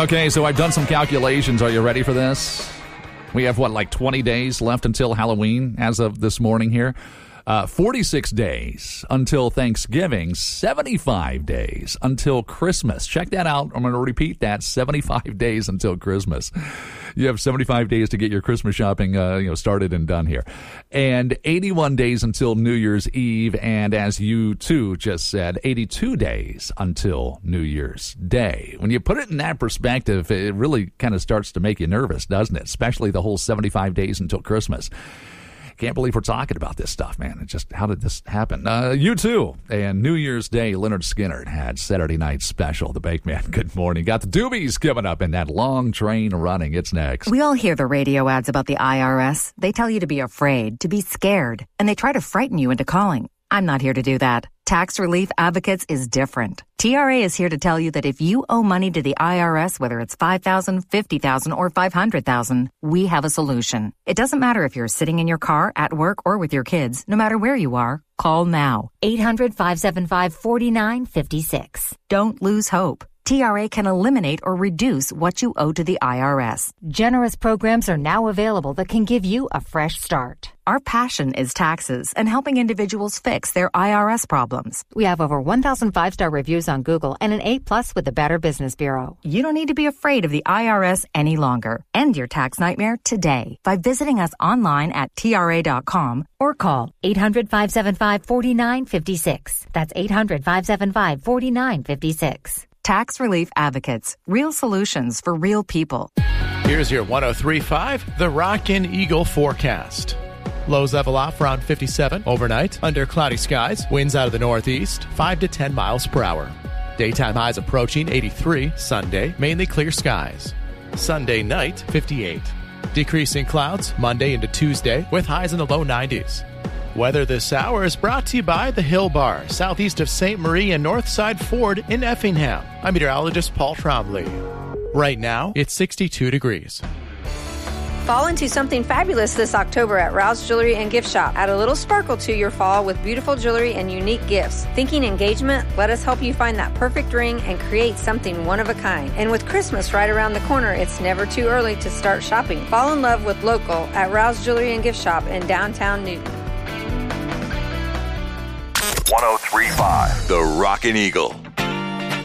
Okay, so I've done some calculations. Are you ready for this? We have, 20 days left until Halloween as of this morning here. 46 days until Thanksgiving, 75 days until Christmas. Check that out. I'm going to repeat that, 75 days until Christmas. You have 75 days to get your Christmas shopping started and done here. And 81 days until New Year's Eve. And as you, too, just said, 82 days until New Year's Day. When you put it in that perspective, it really kind of starts to make you nervous, doesn't it? Especially the whole 75 days until Christmas. Can't believe we're talking about this stuff, man. It just, how did this happen? You too. And New Year's Day, Leonard Skinner had Saturday Night Special. The Bake Man, good morning. Got the Doobies coming up in that long train running. It's next. We all hear the radio ads about the IRS. They tell you to be afraid, to be scared, and they try to frighten you into calling. I'm not here to do that. Tax Relief Advocates is different. TRA is here to tell you that if you owe money to the IRS, whether it's $5,000, $50,000, or $500,000, we have a solution. It doesn't matter if you're sitting in your car, at work, or with your kids. No matter where you are, call now. 800-575-4956. Don't lose hope. TRA can eliminate or reduce what you owe to the IRS. Generous programs are now available that can give you a fresh start. Our passion is taxes and helping individuals fix their IRS problems. We have over 1,000 5-star reviews on Google and an A+ with the Better Business Bureau. You don't need to be afraid of the IRS any longer. End your tax nightmare today by visiting us online at TRA.com or call 800-575-4956. That's 800-575-4956. Tax Relief Advocates. Real solutions for real people. Here's your 103.5, the Rockin' Eagle forecast. Lows level off around 57 overnight. Under cloudy skies, winds out of the northeast, 5 to 10 miles per hour. Daytime highs approaching 83. Sunday, mainly clear skies. Sunday night, 58. Decreasing clouds Monday into Tuesday with highs in the low 90s. Weather this hour is brought to you by the Hill Bar, southeast of St. Marie and Northside Ford in Effingham. I'm meteorologist Paul Trombley. Right now, it's 62 degrees. Fall into something fabulous this October at Rouse Jewelry and Gift Shop. Add a little sparkle to your fall with beautiful jewelry and unique gifts. Thinking engagement? Let us help you find that perfect ring and create something one of a kind. And with Christmas right around the corner, it's never too early to start shopping. Fall in love with local at Rouse Jewelry and Gift Shop in downtown Newton. 103.5, the Rockin' Eagle.